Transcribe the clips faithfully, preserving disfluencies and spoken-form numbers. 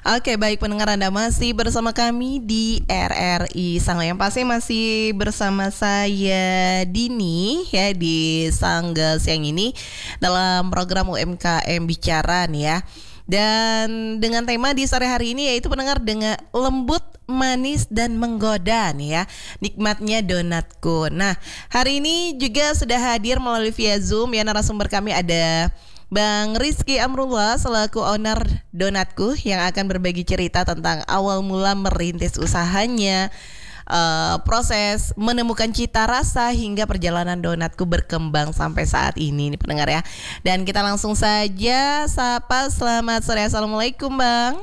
Oke, baik pendengar, Anda masih bersama kami di R R I Sangga. Yang pasti masih bersama saya Dini ya di Sangga siang ini dalam program U M K M Bicara nih ya. Dan dengan tema di sore hari ini yaitu pendengar dengan lembut, manis dan menggoda nih ya, nikmatnya donatku. Nah, hari ini juga sudah hadir melalui via Zoom ya narasumber kami ada Bang Rizky Amrullah selaku owner Donatku yang akan berbagi cerita tentang awal mula merintis usahanya, uh, proses menemukan cita rasa hingga perjalanan Donatku berkembang sampai saat ini nih pendengar ya. Dan kita langsung saja sapa, selamat sore, assalamualaikum Bang.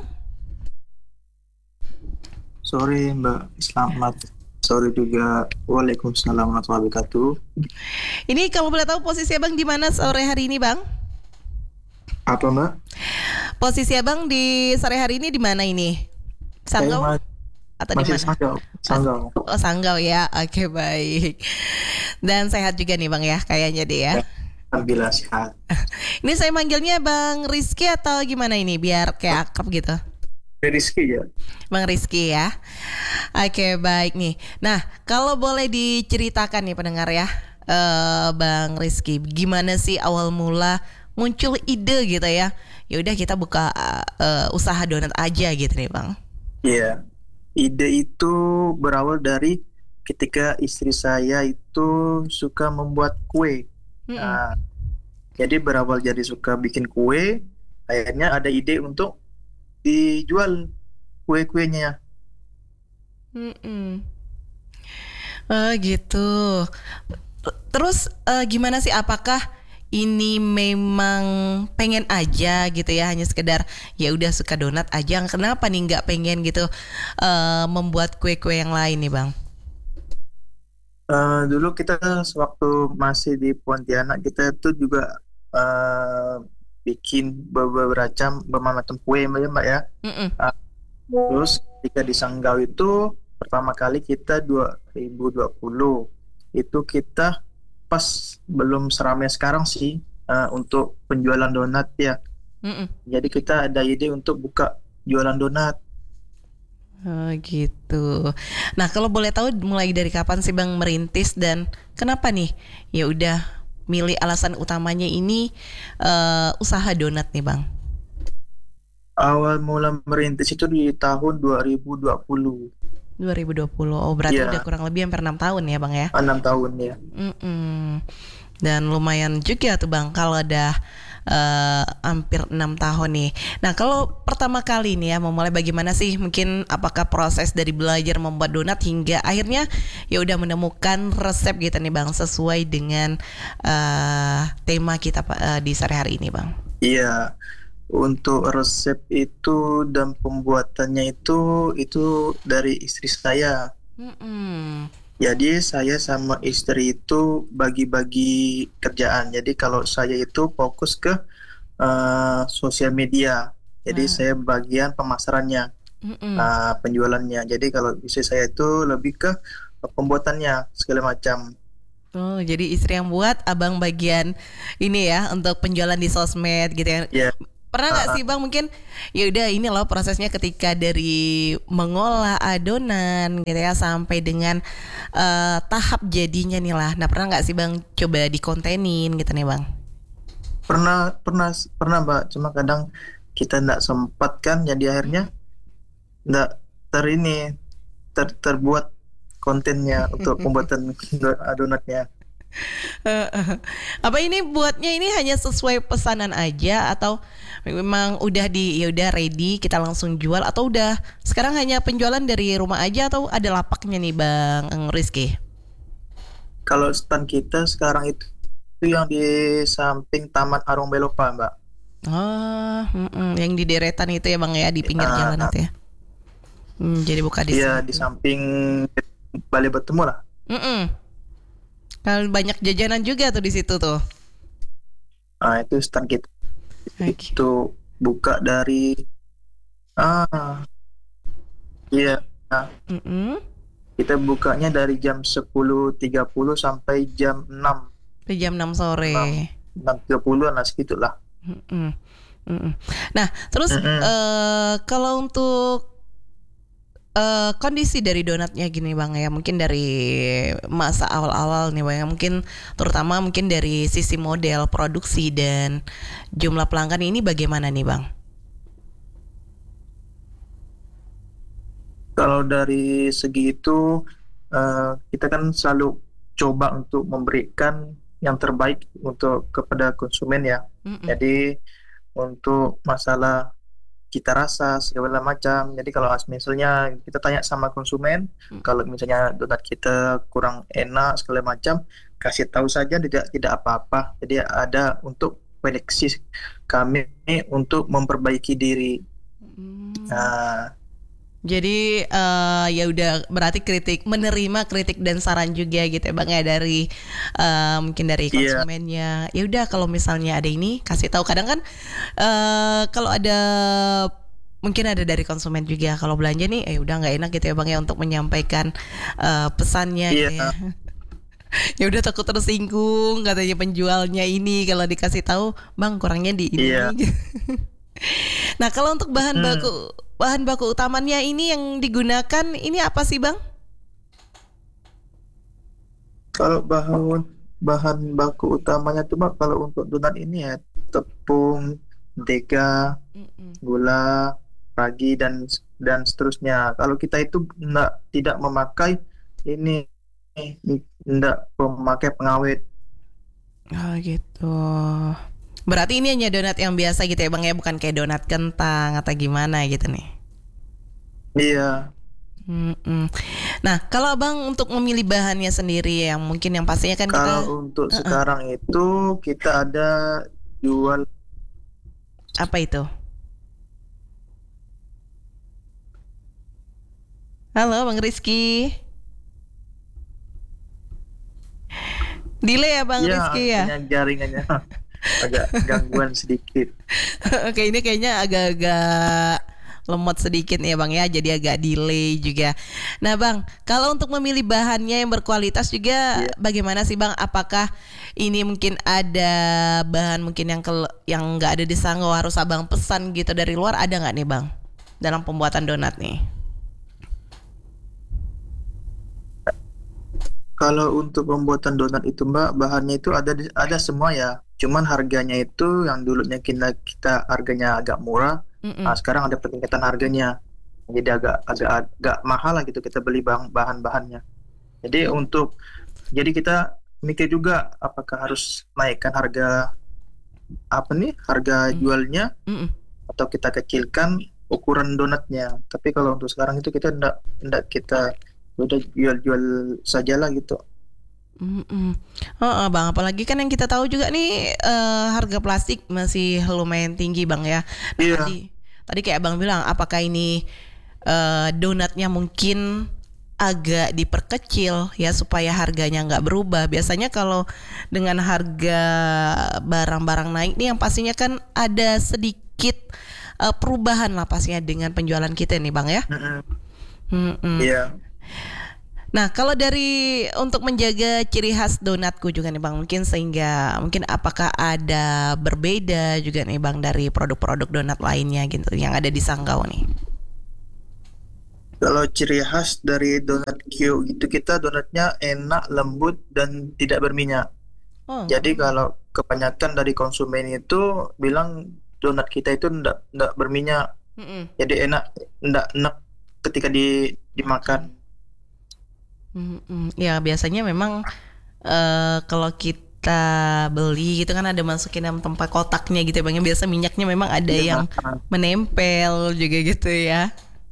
Sore Mbak, selamat sore juga. Waalaikumsalam warahmatullahi wabarakatuh. Ini kalau boleh tahu posisi Abang di mana sore hari ini Bang? Apa Mbak? Posisi Abang di sore hari ini di mana ini? Sanggau ma- atau di masih mana? Sanggau. Sanggau. Oh, Sanggau ya. Oke, baik. Dan sehat juga nih Bang ya, kayaknya deh ya. Alhamdulillah sehat. Ini saya manggilnya Bang Rizky atau gimana ini biar kayak akrab gitu? Rizky ya. Bang Rizky ya. Oke, baik nih. Nah, kalau boleh diceritakan nih pendengar ya, uh, Bang Rizky, gimana sih awal mula muncul ide gitu ya? Ya udah kita buka uh, usaha donat aja gitu nih, Bang. Iya. Ide itu berawal dari ketika istri saya itu suka membuat kue. Mm-mm. Nah, jadi berawal jadi suka bikin kue, akhirnya ada ide untuk dijual kue-kuenya. Mm-mm. Oh gitu. Terus uh, gimana sih, apakah ini memang pengen aja gitu ya, hanya sekedar ya udah suka donat aja, kenapa nih nggak pengen gitu uh, membuat kue-kue yang lain nih Bang? Uh, dulu kita sewaktu masih di Pontianak kita itu juga uh, bikin beberapa macam beberapa macam kue Mbak ya. Uh, terus ketika di Sanggau itu pertama kali kita dua ribu dua puluh itu kita pas belum seramai sekarang sih uh, untuk penjualan donat ya. Mm-mm. Jadi kita ada ide untuk buka jualan donat. Oh gitu. Nah kalau boleh tahu mulai dari kapan sih Bang merintis dan kenapa nih ya udah milih alasan utamanya ini uh, usaha donat nih Bang? Awal mula merintis itu di tahun dua ribu dua puluh. dua ribu dua puluh. Oh berarti yeah. Udah kurang lebih hampir enam tahun ya Bang ya? enam tahun ya. Mm-mm. Dan lumayan juga tuh Bang kalau udah uh, hampir enam tahun nih. Nah kalau pertama kali nih ya memulai bagaimana sih, mungkin apakah proses dari belajar membuat donat hingga akhirnya ya udah menemukan resep gitu nih Bang sesuai dengan uh, tema kita uh, di sore hari ini Bang? Iya. Untuk resep itu dan pembuatannya itu itu dari istri saya. Mm-mm. Jadi saya sama istri itu bagi-bagi kerjaan. Jadi kalau saya itu fokus ke uh, sosial media. Jadi ah. saya bagian pemasarannya, uh, penjualannya. Jadi kalau istri saya itu lebih ke pembuatannya segala macam. Oh, jadi istri yang buat, abang bagian ini ya untuk penjualan di sosmed gitu ya. Yeah. Pernah nggak uh, sih Bang mungkin ya udah ini loh prosesnya ketika dari mengolah adonan gitu ya sampai dengan uh, tahap jadinya nih lah. Nah pernah nggak sih Bang coba dikontenin gitu nih Bang? Pernah pernah pernah Mbak, cuma kadang kita nggak sempat kan, jadi akhirnya nggak ter ini ter, terbuat kontennya untuk pembuatan adonatnya. Apa ini buatnya ini hanya sesuai pesanan aja atau memang udah di ya udah ready kita langsung jual, atau udah sekarang hanya penjualan dari rumah aja atau ada lapaknya nih Bang Rizky? Kalau stand kita sekarang itu, itu yang di samping Taman Arung Belopa Mbak. Oh, yang di deretan itu ya Bang ya, di pinggir uh, jalan itu ya. Hmm, jadi buka di Iya di samping Balai Bertemu lah. Mm-mm. Kalau banyak jajanan juga tuh di situ tuh. Nah itu stand kita. Okay. Itu buka dari ah iya. Nah, kita bukanya dari jam sepuluh tiga puluh sampai jam enam. Sampai jam enam sore. enam tiga puluh lah segitulah. Mm-mm. Mm-mm. Nah, terus Mm-mm. uh, kalau untuk uh, kondisi dari donatnya gini bang ya, mungkin dari masa awal-awal nih bang ya, mungkin terutama mungkin dari sisi model produksi dan jumlah pelanggan ini bagaimana nih bang? Kalau dari segi itu eh, kita kan selalu coba untuk memberikan yang terbaik untuk kepada konsumen ya. Mm-mm. Jadi untuk masalah cita rasa segala macam. Jadi kalau misalnya kita tanya sama konsumen, Mm. kalau misalnya donat kita kurang enak segala macam, kasih tahu saja tidak tidak apa-apa. Jadi ada untuk koleksi kami untuk memperbaiki diri. Mm. Nah, Jadi uh, ya udah berarti kritik menerima kritik dan saran juga gitu ya bang ya dari uh, mungkin dari iya, konsumennya. Ya udah kalau misalnya ada ini kasih tahu. Kadang kan uh, kalau ada mungkin ada dari konsumen juga kalau belanja nih, eh udah nggak enak gitu ya bang ya untuk menyampaikan uh, pesannya gitu ya. iya, Ya udah takut tersinggung katanya penjualnya ini kalau dikasih tahu bang kurangnya di ini nih. iya. Nah, kalau untuk bahan Hmm. baku bahan baku utamanya ini yang digunakan ini apa sih, Bang? Kalau bahan bahan baku utamanya tuh Mbak, kalau untuk donat ini ya tepung, mentega, Mm-mm. gula, ragi dan dan seterusnya. Kalau kita itu enggak tidak memakai ini enggak memakai pengawet. Oh gitu. Berarti ini hanya donat yang biasa gitu ya, Bang ya, bukan kayak donat kentang atau gimana gitu nih. Iya, Mm-mm. Nah, kalau Abang untuk memilih bahannya sendiri yang mungkin yang pastinya kan kita kalau untuk uh-uh. sekarang itu kita ada jual. Apa itu? Halo, Bang Rizky. Delay ya, Bang Ya, Rizky ya? kayaknya jaringannya agak gangguan sedikit. Oke, ini kayaknya agak-agak lemot sedikit ya Bang ya, jadi agak delay juga. Nah Bang, kalau untuk memilih bahannya yang berkualitas juga Iya. bagaimana sih Bang? Apakah ini mungkin ada bahan mungkin yang ke, yang nggak ada di Sango harus Abang pesan gitu dari luar, ada nggak nih Bang dalam pembuatan donat nih? Kalau untuk pembuatan donat itu Mbak, bahannya itu ada di- ada semua ya. Cuman harganya itu yang dulunya kita kita harganya agak murah, nah, Mm-mm. sekarang ada peningkatan harganya. Jadi agak agak agak mahal lah gitu kita beli bahan bahan-bahannya. Jadi untuk jadi kita mikir juga apakah harus naikkan harga apa nih harga Mm. jualnya Mm-mm. atau kita kecilkan ukuran donatnya. Tapi kalau untuk sekarang itu kita enggak enggak kita udah jual-jual sajalah gitu. Mm-mm. Heeh, Bang, apalagi kan yang kita tahu juga nih eh, harga plastik masih lumayan tinggi Bang ya. Nah Iya. tadi tadi kayak Abang bilang, apakah ini eh, donatnya mungkin agak diperkecil ya supaya harganya nggak berubah. Biasanya kalau dengan harga barang-barang naik nih yang pastinya kan ada sedikit eh, perubahan lah pastinya dengan penjualan kita nih Bang ya. Mm-mm. Mm-mm. Iya. Nah, kalau dari untuk menjaga ciri khas donatku juga nih Bang, mungkin sehingga mungkin apakah ada berbeda juga nih Bang dari produk-produk donat lainnya gitu yang ada di Sanggau nih. Kalau ciri khas dari donat Q itu kita donatnya enak, lembut dan tidak berminyak. Oh. Jadi kalau kebanyakan dari konsumen itu bilang donat kita itu enggak enggak berminyak. Mm-mm. Jadi enak, enggak enak ketika di dimakan. Mm-mm. Ya biasanya memang eh, kalau kita beli gitu kan ada masukin dalam tempat kotaknya gitu ya Bang. Biasa minyaknya memang ada Iya. yang menempel juga gitu ya.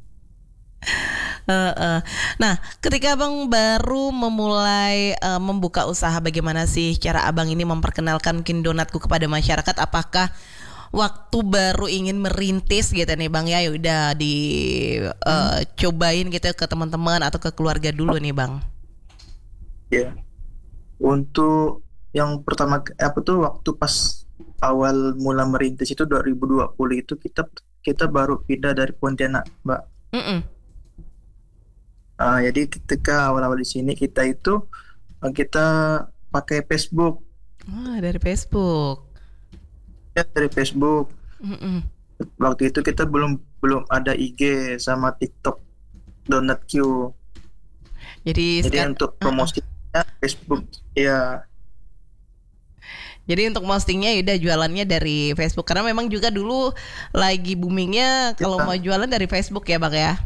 Eh, eh. Nah, ketika Abang baru memulai eh, membuka usaha, bagaimana sih cara Abang ini memperkenalkan mungkin donatku kepada masyarakat? Apakah waktu baru ingin merintis gitu nih Bang ya, ya udah dicobain gitu ke teman-teman atau ke keluarga dulu nih Bang? Ya. Untuk yang pertama apa tuh waktu pas awal mula merintis itu dua ribu dua puluh itu kita kita baru pindah dari Pontianak, Mbak. Mm-mm. Ah, jadi ketika awal-awal di sini kita itu eh, kita pakai Facebook Ah, dari Facebook. ya dari Facebook. Mm-mm. Waktu itu kita belum belum ada I G sama TikTok Donat Q. Jadi, Jadi sekat, untuk promosinya uh-uh. Facebook ya. Jadi untuk postingnya udah jualannya dari Facebook karena memang juga dulu lagi boomingnya kalau Ya. mau jualan dari Facebook ya Bang ya.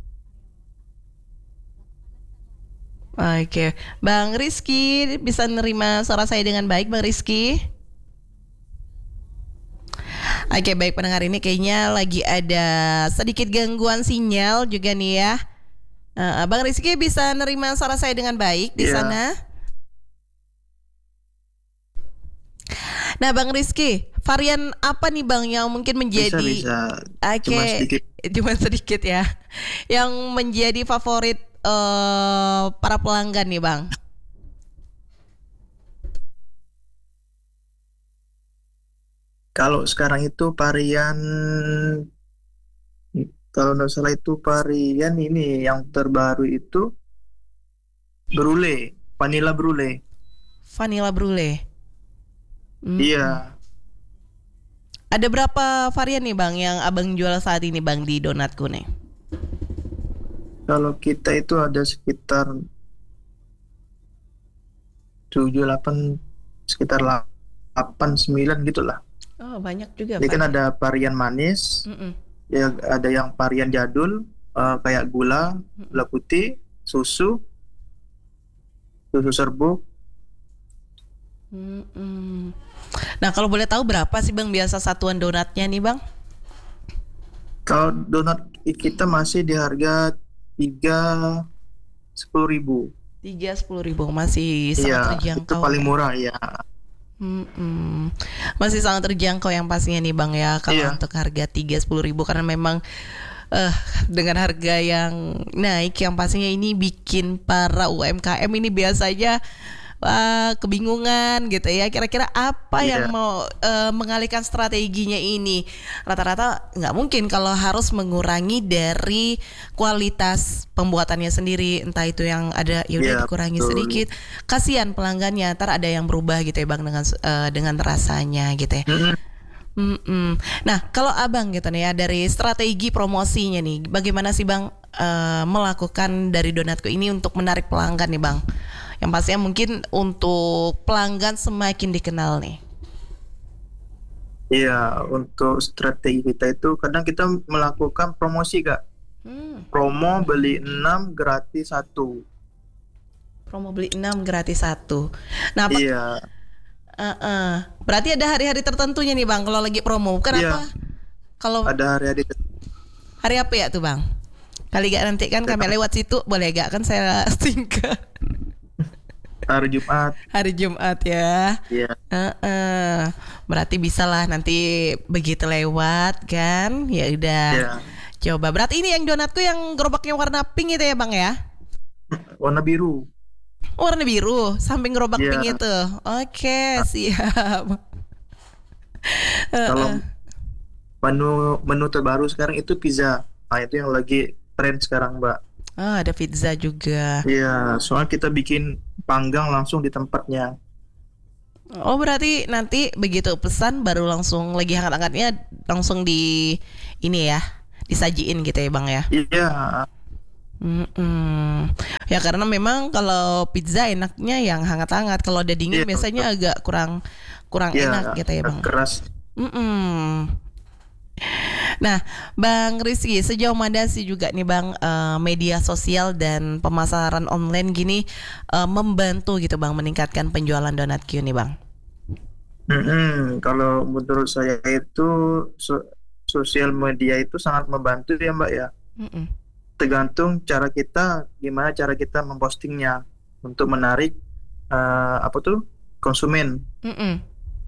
Oke, Bang Rizky bisa nerima suara saya dengan baik Bang Rizky? Oke baik pendengar, ini kayaknya lagi ada sedikit gangguan sinyal juga nih ya. Uh, Bang Rizky bisa nerima suara saya dengan baik di Ya. sana? Nah Bang Rizky, varian apa nih Bang yang mungkin menjadi bisa, bisa. Oke, Cuma sedikit. Cuma sedikit ya, yang menjadi favorit uh, para pelanggan nih Bang? Kalau sekarang itu varian, kalau nggak salah itu varian ini yang terbaru itu brulee, vanilla brulee. Vanilla brulee. Hmm. Iya. Ada berapa varian nih Bang yang Abang jual saat ini Bang di Donatku nih? Kalau kita itu ada sekitar tujuh, delapan, sekitar delapan, sembilan gitulah. Oh banyak juga. Jadi kan ada varian manis, Mm-mm. ya ada yang varian jadul uh, kayak gula, gula putih, susu, susu serbuk. Mm-mm. Nah kalau boleh tahu berapa sih Bang biasa satuan donatnya nih Bang? Kalau donat kita masih di harga tiga sepuluh ribu. Tiga sepuluh ribu masih sangat Iya, terjangkau. itu paling ya? murah ya. Mm-mm. Masih sangat terjangkau yang pastinya nih Bang ya kalau Iya. untuk harga tiga sepuluh ribu karena memang uh, dengan harga yang naik yang pastinya ini bikin para U M K M ini biasanya uh, kebingungan gitu ya, kira-kira apa Iya. yang mau uh, mengalihkan strateginya ini. Rata-rata nggak mungkin kalau harus mengurangi dari kualitas pembuatannya sendiri, entah itu yang ada ya udah Iya, dikurangi betul. sedikit, kasihan pelanggannya ntar ada yang berubah gitu ya Bang dengan uh, dengan rasanya gitu ya. Mm-mm. Mm-mm. Nah kalau Abang gitu nih ya dari strategi promosinya nih, bagaimana sih Bang uh, melakukan dari Donatku ini untuk menarik pelanggan nih Bang? Yang pastinya mungkin untuk pelanggan semakin dikenal nih. Iya, untuk strategi kita itu kadang kita melakukan promosi Kak. Hmm. Promo beli enam gratis satu. Promo beli enam gratis satu. Nah, apa, Iya. uh-uh. berarti ada hari-hari tertentunya nih Bang kalau lagi promo. Kenapa? Iya. Kalau Ada hari-hari hari apa ya tuh Bang? Kali gak nanti kan kami lewat situ, boleh gak kan saya singkat. hari Jumat. Hari Jumat ya. Iya. Uh-uh. Berarti bisa lah nanti begitu lewat kan. Ya udah. Iya. Coba. Berarti ini yang donatku yang gerobaknya warna pink itu ya Bang ya? Warna biru. Warna biru, samping gerobak Iya. pink itu. Oke, siap. Kalau menu menu terbaru sekarang itu pizza. Nah, itu yang lagi tren sekarang, Mbak. Oh, ada pizza juga. Iya, soalnya kita bikin panggang langsung di tempatnya. Oh, berarti nanti begitu pesan baru langsung lagi hangat-hangatnya langsung di ini ya, disajiin gitu ya Bang ya. Iya. Mm-mm. Ya karena memang kalau pizza enaknya yang hangat-hangat. Kalau udah dingin Iya. biasanya agak kurang kurang Iya, enak gitu ya Bang. keras. Mm-mm. Nah, Bang Rizky, sejauh mana sih juga nih Bang uh, media sosial dan pemasaran online gini uh, membantu gitu Bang meningkatkan penjualan Donat Q nih Bang? Mm-mm. Kalau menurut saya itu so- sosial media itu sangat membantu ya Mbak ya. Mm-mm. Tergantung cara kita, gimana cara kita mempostingnya untuk menarik uh, apa tuh konsumen. Mm-mm.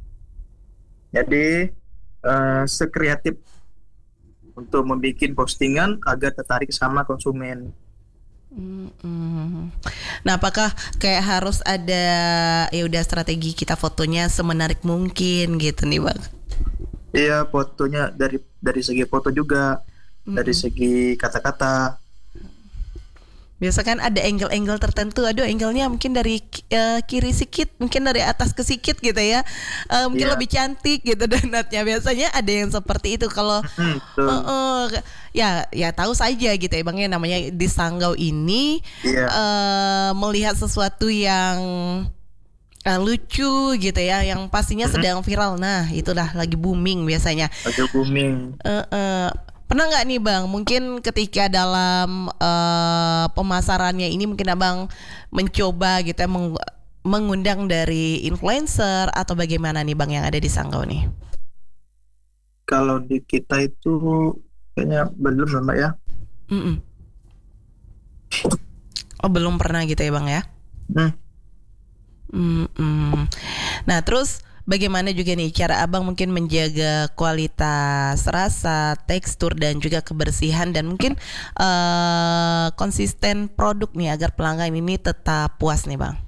Jadi uh, sekreatif untuk membuat postingan agar tertarik sama konsumen. Mm-mm. Nah, apakah kayak harus ada ya udah strategi kita fotonya semenarik mungkin gitu nih Bang? Iya, fotonya dari dari segi foto juga, Mm-mm. dari segi kata-kata. Biasa kan ada angle-angle tertentu, aduh angle-nya mungkin dari uh, kiri sedikit, mungkin dari atas ke sedikit gitu ya, uh, mungkin yeah. lebih cantik gitu donatnya. Biasanya ada yang seperti itu. Kalau hmm, uh, uh, ya ya tahu saja gitu ya Bang ya, namanya di Sanggau ini yeah. uh, melihat sesuatu yang uh, lucu gitu ya, yang pastinya mm-hmm. sedang viral. Nah itulah lagi booming biasanya. Lagi booming. Uh, uh, Pernah nggak nih Bang, mungkin ketika dalam uh, pemasarannya ini mungkin Abang mencoba gitu ya, meng- mengundang dari influencer atau bagaimana nih Bang yang ada di Sanggau nih? Kalau di kita itu kayaknya belum Mbak ya. Mm-mm. Oh belum pernah gitu ya Bang ya? Hmm. Mm-mm. Nah terus bagaimana juga nih cara Abang mungkin menjaga kualitas rasa, tekstur dan juga kebersihan dan mungkin uh, konsisten produk nih agar pelanggan ini tetap puas nih Bang?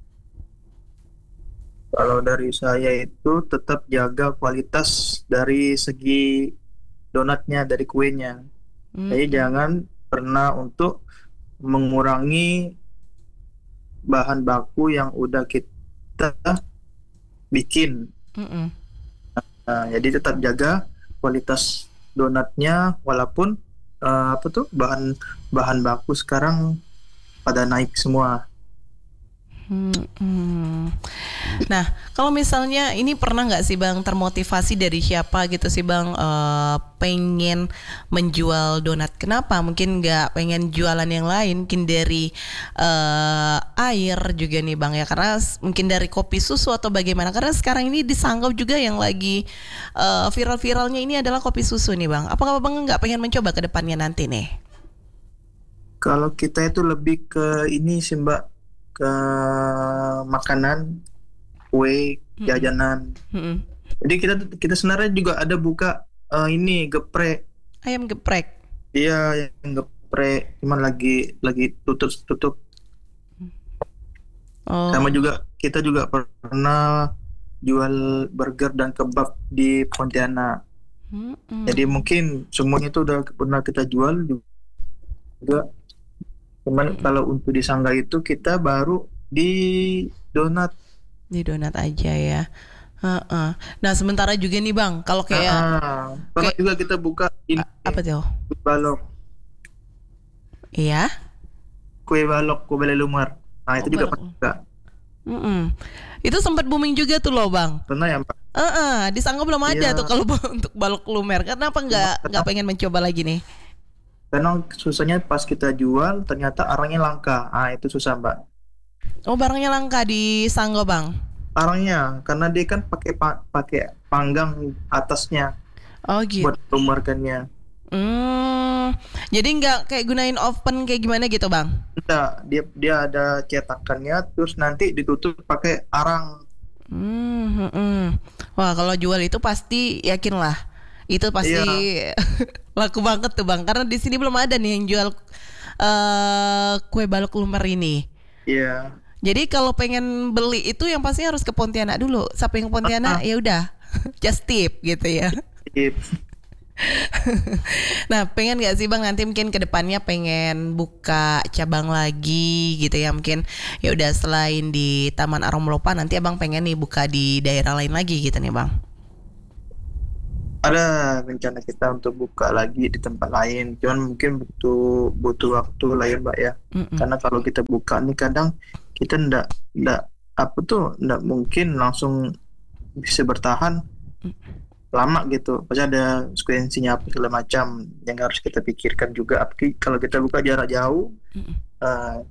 Kalau dari saya itu tetap jaga kualitas dari segi donatnya, dari kuenya. Hmm. Jadi jangan pernah untuk mengurangi bahan baku yang udah kita bikin. Mm-mm. Nah, jadi tetap jaga kualitas donatnya walaupun uh, apa tuh bahan bahan baku sekarang pada naik semua. Hmm. Nah, kalau misalnya ini pernah nggak sih Bang termotivasi dari siapa gitu sih Bang uh, pengen menjual donat? Kenapa? Mungkin nggak pengen jualan yang lain, mungkin dari uh, air juga nih Bang ya, karena mungkin dari kopi susu atau bagaimana? Karena sekarang ini di Sanggau juga yang lagi uh, viral-viralnya ini adalah kopi susu nih Bang. Apakah Bang nggak pengen mencoba ke depannya nanti nih? Kalau kita itu lebih ke ini sih Mbak, ke makanan, kue, jajanan. Mm-hmm. Jadi kita kita sebenarnya juga ada buka uh, ini geprek. Ayam geprek. Iya, yang geprek, cuman lagi lagi tutup tutup. Oh. Sama juga kita juga pernah jual burger dan kebab di Pontianak. Mm-hmm. Jadi mungkin semuanya itu udah pernah kita jual juga. Cuman hmm. kalau untuk di Sanggau itu kita baru di donat. Di donat aja ya. Uh-uh. Nah sementara juga nih Bang, kalau kayak uh, pernah kayak, juga kita buka ini. Apa tuh? Kue balok. Iya. Kue balok, kue balai lumar. Nah itu oh, juga pernah. Itu sempat booming juga tuh loh Bang. Pernah ya Pak? Uh-uh. Di Sanggau belum ada yeah. tuh kalau untuk balok lumer. Kenapa nggak nggak pengen mencoba lagi nih? Karena susahnya pas kita jual ternyata arangnya langka. Ah itu susah Mbak. Oh barangnya langka di Sanggau Bang? Arangnya karena dia kan pakai pa- pakai panggang atasnya. Oh gitu. Buat lumarkannya. Hmm, jadi nggak kayak gunain oven kayak gimana gitu Bang? Enggak, dia dia ada cetakannya terus nanti ditutup pakai arang. Hmm, hmm, hmm. Wah kalau jual itu pasti yakin lah. Itu pasti iya. laku banget tuh Bang, karena di sini belum ada nih yang jual uh, kue balok lumer ini. Iya. Jadi kalau pengen beli itu yang pasti harus ke Pontianak dulu. Siapa yang ke Pontianak ya udah just tip gitu ya. Tip. Nah pengen gak sih Bang nanti mungkin ke depannya pengen buka cabang lagi gitu ya, mungkin ya udah selain di Taman Arung Melopa nanti Abang pengen nih buka di daerah lain lagi gitu nih Bang? Ada rencana kita untuk buka lagi di tempat lain, cuman mungkin butuh butuh waktu lah ya Mbak ya. Mm-mm. Karena kalau kita buka nih kadang kita ndak ndak apa tuh ndak mungkin langsung bisa bertahan mm. lama gitu. Pasti ada konsekuensinya apa segala macam yang harus kita pikirkan juga. Apalagi kalau kita buka jarak jauh. Uh,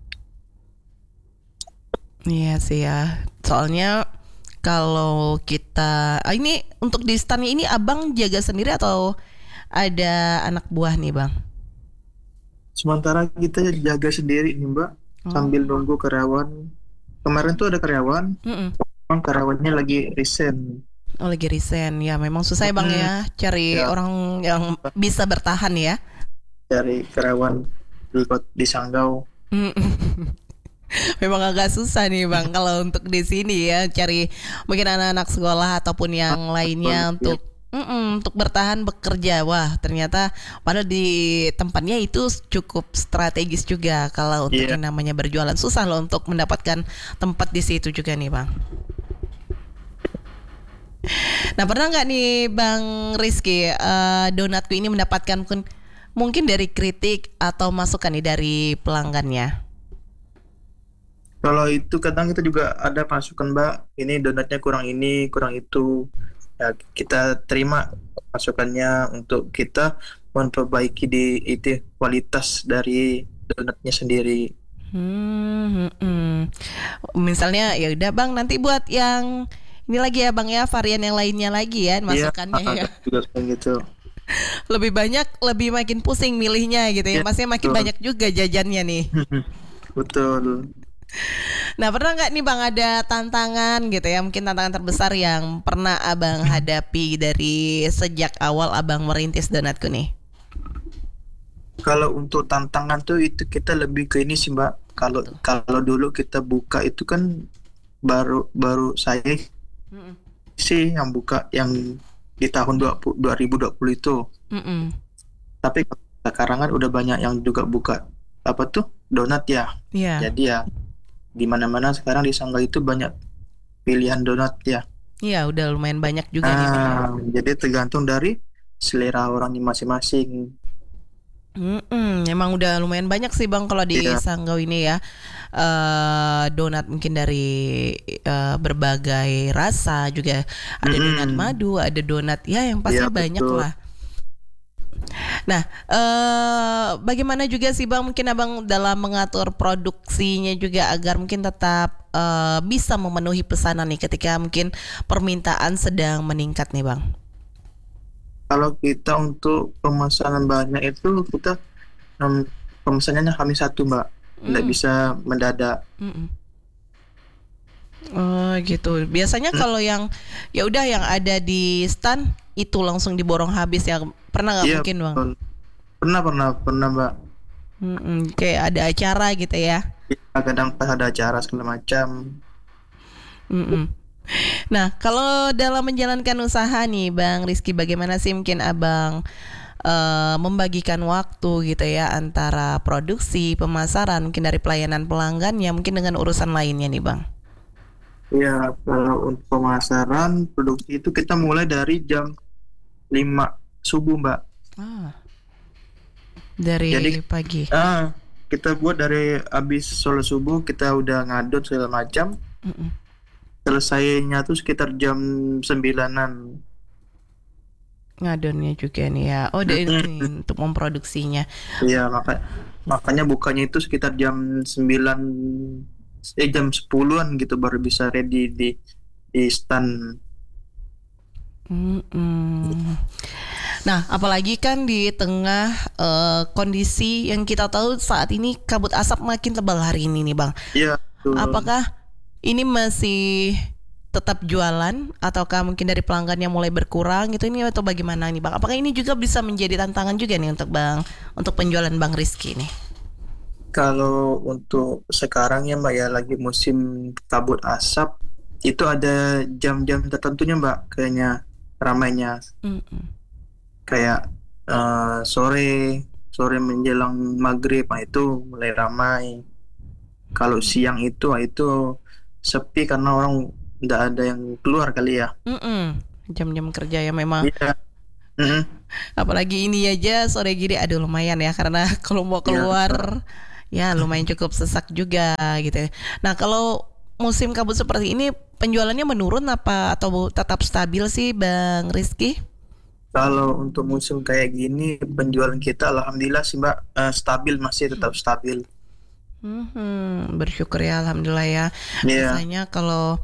iya sih ya. Soalnya kalau kita ah, ini untuk di stand ini Abang jaga sendiri atau ada anak buah nih Bang? Sementara kita jaga sendiri nih Mbak, oh. sambil nunggu karyawan. Kemarin tuh ada karyawan, memang karyawannya lagi resign. Oh lagi resign ya, memang susah ya Bang hmm. ya cari ya. Orang yang bisa bertahan ya. Cari karyawan di, di Sanggau. Memang agak susah nih Bang kalau untuk di sini ya cari mungkin anak-anak sekolah ataupun yang lainnya untuk Mm-mm, untuk bertahan bekerja. Wah, ternyata padahal di tempatnya itu cukup strategis juga kalau untuk Iya. yang namanya berjualan. Susah loh untuk mendapatkan tempat di situ juga nih, Bang. Nah, pernah nggak nih Bang Rizky, eh, donatku ini mendapatkan mungkin, mungkin dari kritik atau masukan nih dari pelanggannya? Kalau itu kadang kita juga ada masukan, Mbak. Ini donatnya kurang ini, kurang itu. Ya, kita terima masukannya untuk kita memperbaiki di itu kualitas dari donatnya sendiri. Hmm, hmm, hmm. Misalnya ya udah Bang, nanti buat yang ini lagi ya Bang ya, varian yang lainnya lagi ya Iya, masukannya ya. ada juga seperti gitu. Lebih banyak, lebih makin pusing milihnya gitu ya. Iya, Maksudnya makin betul. banyak juga jajannya nih. Betul. Nah, pernah nggak nih Bang ada tantangan gitu ya? Mungkin tantangan terbesar yang pernah Abang hadapi dari sejak awal Abang merintis donatku nih? Kalau untuk tantangan tuh itu kita lebih ke ini sih, Mbak. Kalau Betul. kalau dulu kita buka itu kan baru baru saya Mm-mm. sih yang buka yang di tahun dua puluh dua ribu dua puluh itu. Mm-mm. Tapi sekarang kan udah banyak yang juga buka apa tuh donat ya. Iya, Jadi ya di mana-mana sekarang di Sangga itu banyak pilihan donat ya. iya udah lumayan banyak juga nih Bang ya. Nah, jadi tergantung dari selera orangnya masing-masing. Mm-mm, emang udah lumayan banyak sih Bang kalau di Iya. Sanggau ini ya. Eh, donat mungkin dari eh, berbagai rasa juga. Ada donat Mm-mm. madu, ada donat ya yang Iya pasti banyak betul. lah. Nah, eh, bagaimana juga sih Bang mungkin Abang dalam mengatur produksinya juga agar mungkin tetap eh, bisa memenuhi pesanan nih ketika mungkin permintaan sedang meningkat nih Bang. Kalau kita untuk pemesanan banyak itu kita em, pemesanannya kami satu Mbak, tidak Mm, bisa mendadak. mm-mm. Oh gitu. Biasanya Mm, kalau yang ya udah yang ada di stand itu langsung diborong habis ya. Pernah nggak Iya mungkin Bang? betul. Pernah pernah pernah Mbak. Mm-mm, kayak ada acara gitu ya. Ya, kadang pas ada acara segala macam. Mm-mm. Nah, kalau dalam menjalankan usaha nih, Bang Rizky, bagaimana sih mungkin Abang eh, membagikan waktu gitu ya antara produksi, pemasaran, mungkin dari pelayanan pelanggannya, mungkin dengan urusan lainnya nih, Bang. Ya kalau untuk pemasaran produksi itu kita mulai dari jam lima subuh Mbak. Ah, Jadi dari pagi. ah kita buat dari habis sholat subuh kita udah ngadut segala macam. Mm-mm. Selesainya tuh sekitar jam sembilanan. Ngadonnya juga nih ya. Oh, dari Mm-mm. untuk memproduksinya. Iya, maka makanya bukanya itu sekitar jam sembilan eh jam sepuluhan gitu baru bisa ready di di stand. Mm-mm. Nah, apalagi kan di tengah eh, kondisi yang kita tahu saat ini kabut asap makin tebal hari ini nih, Bang. Iya, betul. Apakah ini masih tetap jualan ataukah mungkin dari pelanggan yang mulai berkurang gitu ini atau bagaimana nih Bang? Apakah ini juga bisa menjadi tantangan juga nih untuk Bang untuk penjualan Bang Rizky nih? Kalau untuk sekarang ya Mbak ya lagi musim kabut asap itu ada jam-jam tertentunya Mbak kayaknya ramainya Mm-mm. kayak eh, sore sore menjelang maghrib nah itu mulai ramai. Kalau siang itu ah, itu sepi karena orang nggak ada yang keluar kali ya. Mm-mm. Jam-jam kerja ya memang. Iya. Mm-mm. Apalagi ini aja sore gini aduh lumayan ya karena kalau mau Iya, betul. keluar ya lumayan cukup sesak juga gitu ya. Nah, kalau musim kabut seperti ini penjualannya menurun apa atau tetap stabil sih Bang Rizky? Kalau untuk musim kayak gini penjualan kita alhamdulillah sih Mbak eh, stabil masih tetap stabil. Hmm, bersyukur ya alhamdulillah ya. Iya. Biasanya kalau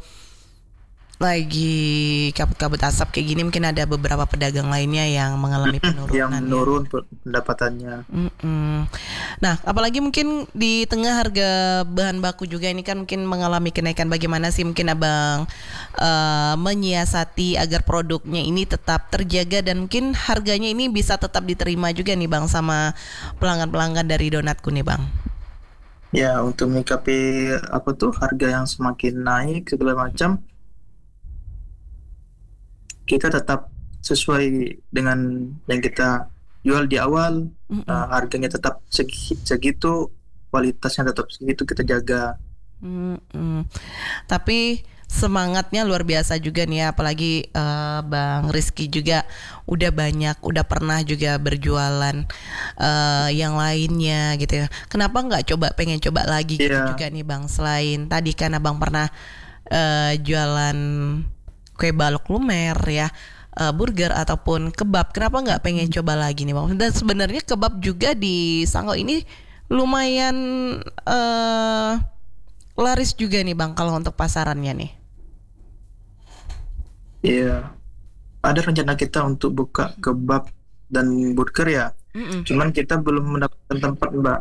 lagi kabut-kabut asap kayak gini mungkin ada beberapa pedagang lainnya yang mengalami Yang penurunan ya. menurun pe- pendapatannya. Mm-mm. Nah, apalagi mungkin di tengah harga bahan baku juga ini kan mungkin mengalami kenaikan. Bagaimana sih mungkin abang eh, menyiasati agar produknya ini tetap terjaga dan mungkin harganya ini bisa tetap diterima juga nih bang sama pelanggan-pelanggan dari donatku nih bang. Ya untuk menyikapi apa tuh harga yang semakin naik segala macam, kita tetap sesuai dengan yang kita jual di awal. Mm-mm. Uh, harganya tetap segi- segitu, kualitasnya tetap segitu kita jaga. Mm-mm. Tapi semangatnya luar biasa juga nih ya, apalagi uh, Bang Rizky juga udah banyak, udah pernah juga berjualan uh, yang lainnya gitu ya. Kenapa nggak coba, pengen coba lagi gitu Iya. juga nih Bang? Selain tadi kan Abang pernah uh, jualan kue balok lumer ya, uh, burger ataupun kebab. Kenapa nggak pengen coba lagi nih Bang? Dan sebenarnya kebab juga di Sanggau ini lumayan uh, laris juga nih Bang kalau untuk pasarannya nih. Iya, ada rencana kita untuk buka kebab dan burger ya. Mm-mm. Cuman kita belum mendapatkan tempat, Mbak.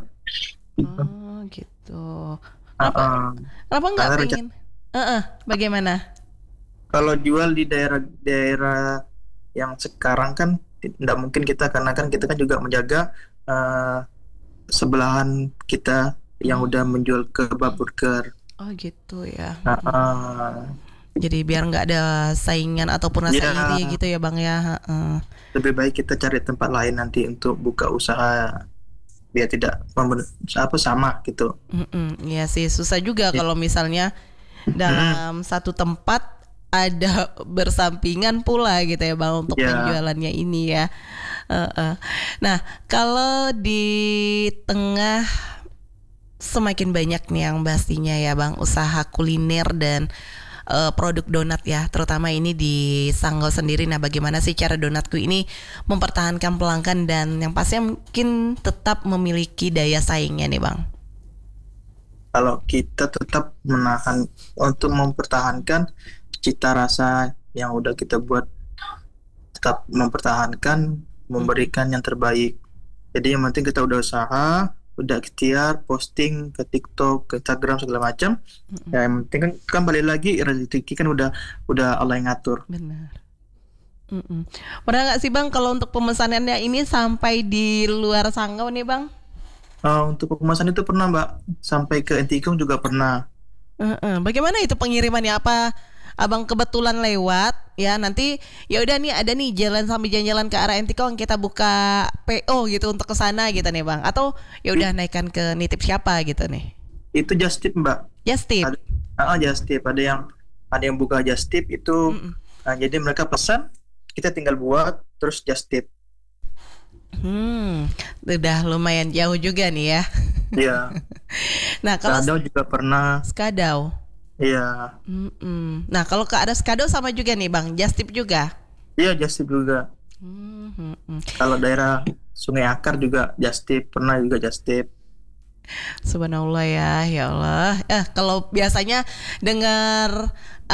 Oh gitu. Ah, Kenapa? ah. Kenapa nggak Karena pengen? rencana Heeh, bagaimana? kalau jual di daerah-daerah yang sekarang kan tidak mungkin kita, karena kan kita kan juga menjaga eh, sebelahan kita yang udah menjual kebab burger. Oh gitu ya. Ah, ah. Jadi biar nggak ada saingan ataupun rasa Ya, iri gitu ya Bang ya. Heeh. lebih baik kita cari tempat lain nanti untuk buka usaha biar tidak memben- apa sama gitu. Mm-mm. Iya sih susah juga Ya. kalau misalnya dalam satu tempat ada bersampingan pula gitu ya Bang untuk Ya. penjualannya ini ya. Heeh. Nah kalau di tengah semakin banyak nih yang pastinya ya Bang usaha kuliner dan uh, produk donat ya, terutama ini di Sanggau sendiri. Nah, bagaimana sih cara donatku ini mempertahankan pelanggan dan yang pasti mungkin tetap memiliki daya saingnya nih Bang? Kalau kita tetap menahan untuk mempertahankan cita rasa yang udah kita buat, tetap mempertahankan, memberikan yang terbaik. Jadi yang penting kita udah usaha, udah ikhtiar, posting ke TikTok, ke Instagram segala macam. Mm-mm. Ya, yang penting kan, kan balik lagi rezeki kan udah udah Allah yang ngatur. Benar. Mm-mm. Pernah nggak sih Bang kalau untuk pemesanannya ini sampai di luar Sanggau nih Bang? Uh, untuk pengemasan itu pernah, Mbak, sampai ke Entikung juga pernah. Uh-uh. Bagaimana itu pengirimannya? Apa Abang kebetulan lewat ya, nanti ya udah nih ada nih jalan sambil jalan-jalan ke arah Entikong kita buka P O gitu untuk ke sana gitu nih Bang, atau ya udah naikkan ke nitip siapa gitu nih? Itu just tip, Mbak. Just tip. Ada, ah, just tip. Ada yang ada yang buka just tip itu. Mm-mm. Nah, jadi mereka pesan, kita tinggal buat terus just tip. Hmm, udah lumayan jauh juga nih ya. Iya. Nah kalau Skadau juga pernah. Skadau. Iya. Mm-mm. Nah kalau ke arah Skadau sama juga nih Bang, just tip juga. Iya, just tip juga. Mm-mm. Kalau daerah Sungai Akar juga just tip, pernah juga just tip. Subhanallah ya, ya Allah. Eh kalau biasanya dengar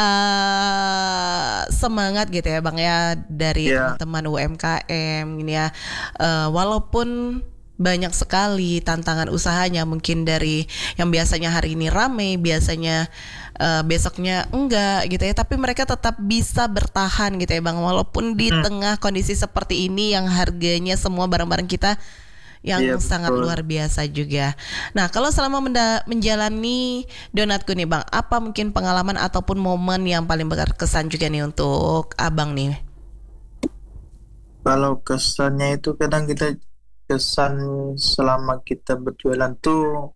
uh, semangat gitu ya Bang ya dari Iya. teman-teman U M K M ini ya, uh, walaupun banyak sekali tantangan usahanya, mungkin dari yang biasanya hari ini ramai, biasanya uh, besoknya enggak gitu ya, tapi mereka tetap bisa bertahan gitu ya Bang, walaupun di Hmm. tengah kondisi seperti ini yang harganya semua barang-barang kita yang Iya, sangat betul. luar biasa juga. Nah, kalau selama menda- menjalani donatku nih Bang, apa mungkin pengalaman ataupun momen yang paling berkesan juga nih untuk Abang nih? Kalau kesannya itu kadang kita kesan selama kita berjualan tuh,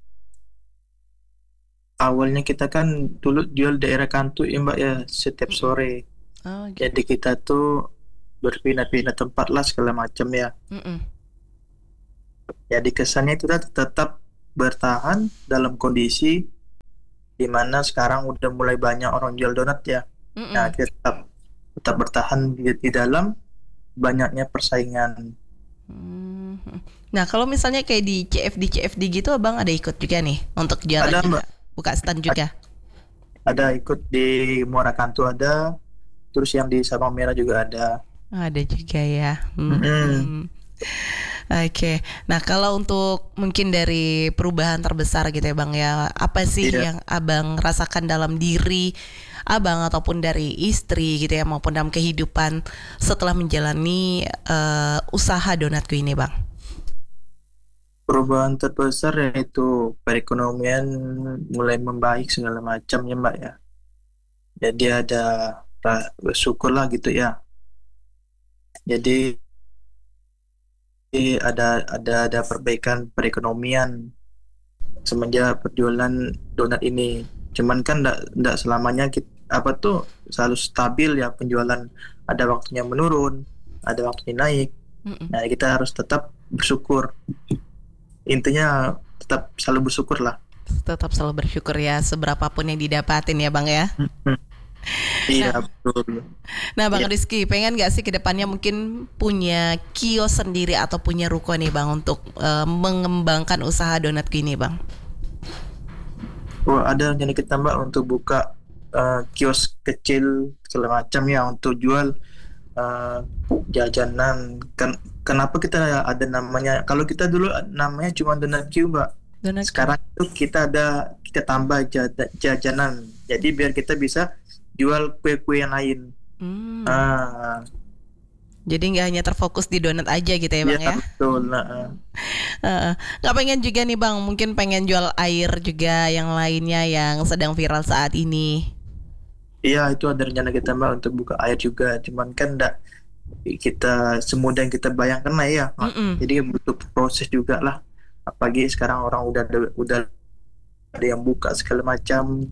awalnya kita kan dulu jual daerah Kantu ya, Mbak ya, setiap sore. Oh, gitu. Jadi kita tuh berpindah-pindah tempat lah segala macam ya. Mm-mm. Jadi kesannya itu tet- tetap bertahan dalam kondisi dimana sekarang udah mulai banyak orang jual donat ya. Mm-mm. Nah, kita tetap tetap bertahan di, di dalam banyaknya persaingan. Hmm. Nah, kalau misalnya kayak di C F D C F D gitu Abang ada ikut juga nih untuk jualan Ada, juga, Mbak. buka stand juga. Ada ikut di Muara Kantu ada, terus yang di Sabang Merah juga ada. Ada juga ya. Hmm. Mm-mm. Oke, nah kalau untuk mungkin dari perubahan terbesar gitu ya Bang ya, apa sih Iya. yang Abang rasakan dalam diri Abang ataupun dari istri gitu ya, maupun dalam kehidupan setelah menjalani uh, usaha donatku ini Bang? Perubahan terbesar yaitu perekonomian mulai membaik segala macam ya, Mbak ya. Jadi ada ra- bersyukur lah gitu ya. Jadi ada ada ada perbaikan perekonomian semenjak penjualan donat ini. Cuman kan ndak ndak selamanya kita, apa tuh selalu stabil ya penjualan. Ada waktunya menurun, ada waktunya naik. Mm-mm. Nah kita harus tetap bersyukur. Intinya tetap selalu bersyukur lah. Tetap selalu bersyukur ya, seberapapun yang didapatin ya Bang ya. Iya Nah, betul. nah Bang Iya. Rizky, pengen gak sih kedepannya mungkin punya kios sendiri atau punya ruko nih Bang untuk eh, mengembangkan usaha donat gini Bang? Oh, ada rencana kita Mbak untuk buka eh, kios kecil segala macam ya untuk jual eh, jajanan. Kan kenapa kita ada namanya? Kalau kita dulu namanya cuma donat Q Mbak. Donat Q. Sekarang itu kita ada kita tambah jada- jajanan. Jadi biar kita bisa jual kue-kue yang lain. Hmm. Ah, Jadi nggak hanya terfokus di donat aja gitu ya Bang ya ya? betul. Nah, Heeh. Nggak pengen juga nih Bang, mungkin pengen jual air juga yang lainnya yang sedang viral saat ini. iya itu ada rencana kita Mbak untuk buka air juga. Cuman kan enggak kita semudah yang kita bayangkan lah ya. Mm-mm. Jadi butuh proses juga lah. Apalagi sekarang orang udah ada, udah ada yang buka segala macam.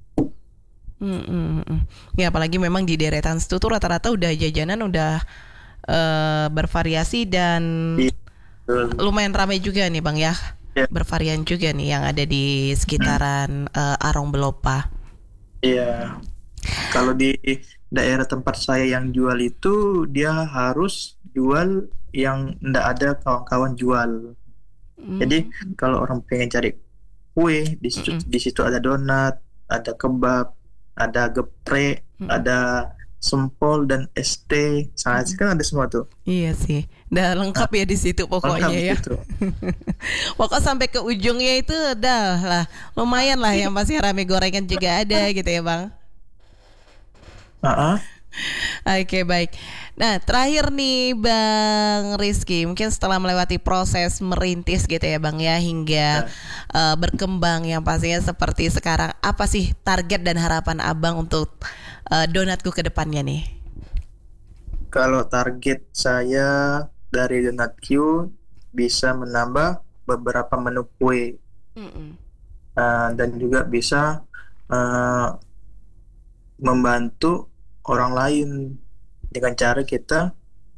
Mm-mm, mm-mm. Ya apalagi memang di deretan situ tuh rata-rata udah jajanan udah eh, bervariasi dan Iya, betul. lumayan ramai juga nih Bang ya. Ya, Bervarian juga nih yang ada di sekitaran eh, Arong Belopa. iya. Kalau di daerah tempat saya yang jual itu dia harus jual yang ndak ada kawan-kawan jual. Jadi Mm. kalau orang pengen cari kue di situ Mm-mm. di situ ada donat, ada kebab, ada geprek, Mm-mm. ada sempol dan es teh. Sangat Mm-mm. kan ada semua tuh. Iya sih, udah lengkap ya di situ Lengkap pokoknya di ya. situ. Pokok sampai ke ujungnya itu udah lah, lumayan lah yang masih rame gorengan juga ada gitu ya Bang. Ah, ah. Oke baik. Nah terakhir nih Bang Rizky, mungkin setelah melewati proses merintis gitu ya Bang ya hingga Ya. eh, berkembang yang pastinya seperti sekarang, apa sih target dan harapan Abang untuk eh, donatku ke depannya nih? Kalau target saya dari Donat Q bisa menambah beberapa menu kue Mm-mm. uh, dan juga bisa uh, membantu orang lain dengan cara kita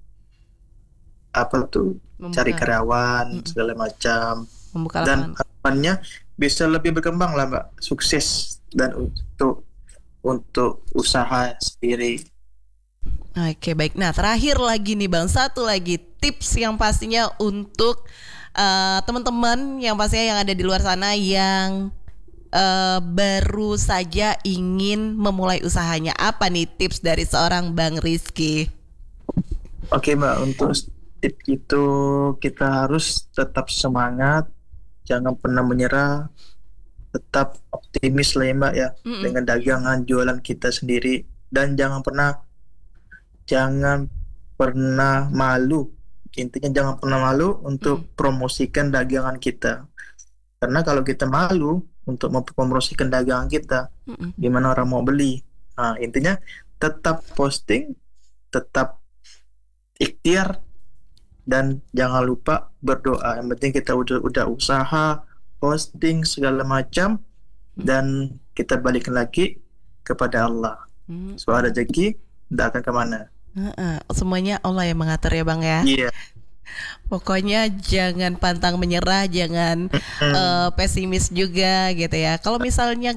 apa tuh cari Membuka, karyawan mm-mm, segala macam membuka dan lapangan. harapannya bisa lebih berkembang lah Mbak, sukses dan untuk untuk usaha sendiri. Oke baik. Nah terakhir lagi nih Bang, satu lagi tips yang pastinya untuk eh, teman-teman yang pastinya yang ada di luar sana yang eh, baru saja ingin memulai usahanya. Apa nih tips dari seorang Bang Rizky? Oke Mbak, untuk tip itu kita harus tetap semangat, jangan pernah menyerah, tetap optimis lah ya Mbak ya Mm-mm. dengan dagangan jualan kita sendiri dan jangan pernah jangan pernah malu. Intinya jangan pernah malu untuk Mm-mm. promosikan dagangan kita. Karena kalau kita malu untuk mempromosikan dagangan kita, Mm-mm. gimana orang mau beli? Nah, intinya tetap posting, tetap ikhtiar dan jangan lupa berdoa. Yang penting kita udah udah usaha, posting segala macam dan kita balikin lagi kepada Allah. Mm-mm. Soal rezeki tidak akan kemana. Heeh, semuanya Allah yang mengatur ya Bang ya. Iya. Pokoknya jangan pantang menyerah, jangan Hmm. eh, pesimis juga gitu ya. Kalau misalnya